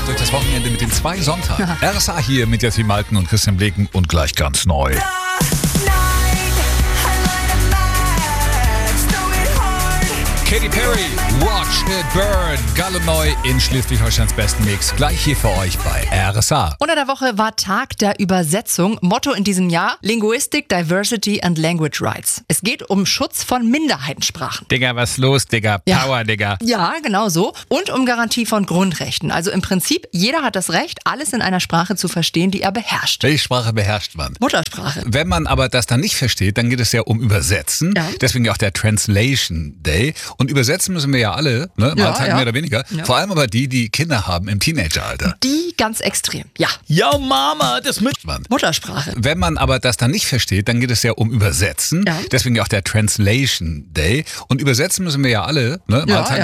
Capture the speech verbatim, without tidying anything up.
durch das Wochenende mit den zwei Sonntagen. R S A hier mit Jessie Malken und Christian Bleken und gleich ganz neu. Katy Perry, Watch It Burn, Gallo neu in Schleswig-Holsteins besten Mix. Gleich hier für euch bei R S A. Unter der Woche war Tag der Übersetzung. Motto in diesem Jahr: Linguistic Diversity and Language Rights. Es geht um Schutz von Minderheitensprachen. Digga, was los, Digga? Power, ja. Digga. Ja, genau so. Und um Garantie von Grundrechten. Also im Prinzip, jeder hat das Recht, alles in einer Sprache zu verstehen, die er beherrscht. Welche Sprache beherrscht man? Muttersprache. Wenn man aber das dann nicht versteht, dann geht es ja um Übersetzen. Ja. Deswegen auch der Translation Day. Und übersetzen müssen wir ja alle, ne? Ja, Mal ja. mehr oder weniger. Ja. Vor allem aber die, die Kinder haben im Teenageralter. Die ganz extrem, ja. Ja, Mama, das mit man. Muttersprache. Wenn man aber das dann nicht versteht, dann geht es ja um Übersetzen. Ja. Deswegen auch der Translation Day. Und übersetzen müssen wir ja alle, ne? Ja, Mal ja.